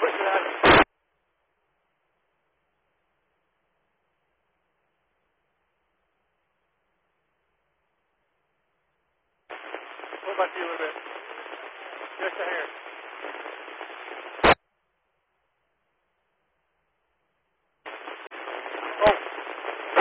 Push it out. What about you a little bit? Just a hair.